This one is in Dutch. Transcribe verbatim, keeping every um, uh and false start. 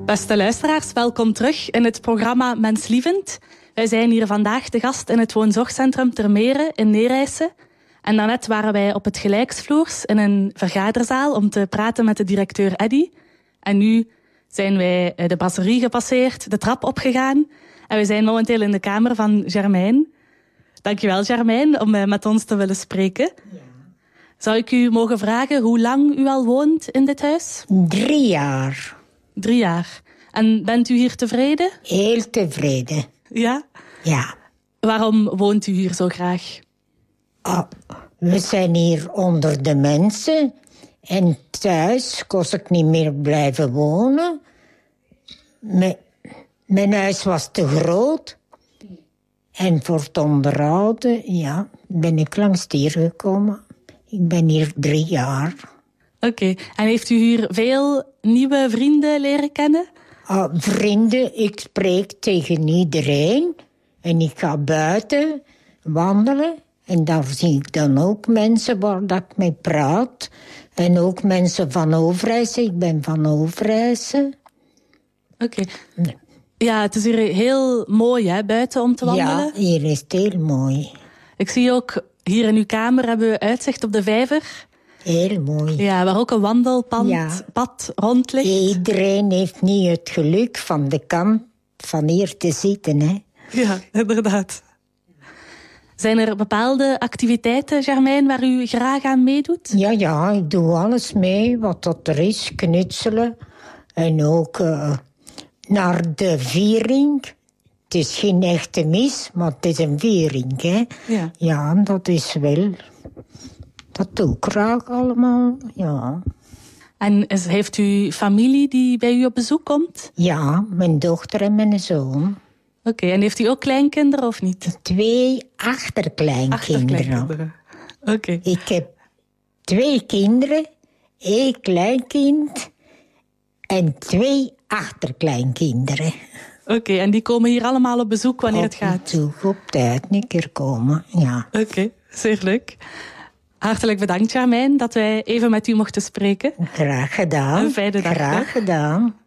Beste luisteraars, welkom terug in het programma Menslievend. Wij zijn hier vandaag te gast in het woonzorgcentrum Ter Mere in Neerijse. En daarnet waren wij op het gelijksvloers in een vergaderzaal om te praten met de directeur Eddy. En nu zijn wij de brasserie gepasseerd, de trap opgegaan. En we zijn momenteel in de kamer van Germaine. Dankjewel Germaine om met ons te willen spreken. Ja. Zou ik u mogen vragen hoe lang u al woont in dit huis? Drie jaar. Drie jaar. En bent u hier tevreden? Heel tevreden. Ja? Ja. Waarom woont u hier zo graag? Oh, we zijn hier onder de mensen. En thuis kon ik niet meer blijven wonen. Mijn, mijn huis was te groot. En voor het onderhouden, ja, ben ik langs hier gekomen. Ik ben hier drie jaar. Oké, okay. En heeft u hier veel nieuwe vrienden leren kennen? Oh, vrienden, ik spreek tegen iedereen. En ik ga buiten wandelen. En daar zie ik dan ook mensen waar dat ik mee praat. En ook mensen van Overijse. Ik ben van Overijse. Oké. Okay. Nee. Ja, het is hier heel mooi, hè, buiten om te wandelen. Ja, hier is het heel mooi. Ik zie ook, hier in uw kamer hebben we uitzicht op de vijver. Heel mooi. Ja, waar ook een wandelpad ja. pad rond ligt. Iedereen heeft niet het geluk van de kant van hier te zitten, hè. Ja, inderdaad. Zijn er bepaalde activiteiten, Germaine, waar u graag aan meedoet? Ja, ja, ik doe alles mee wat dat er is. Knutselen. En ook uh, naar de viering. Het is geen echte mis, maar het is een viering, hè. Ja. Ja, dat is wel... Dat doe ik graag allemaal, ja. En is, heeft u familie die bij u op bezoek komt? Ja, mijn dochter en mijn zoon. Oké, okay, en heeft u ook kleinkinderen of niet? Twee achterkleinkinderen. Achterkleinkinderen. Oké. Okay. Ik heb twee kinderen, één kleinkind en twee achterkleinkinderen. Oké, okay, en die komen hier allemaal op bezoek wanneer op het gaat? Op op tijd een keer komen, ja. Oké, okay, zeer leuk. Hartelijk bedankt, Germaine, dat wij even met u mochten spreken. Graag gedaan. Een fijne dag. Graag gedaan.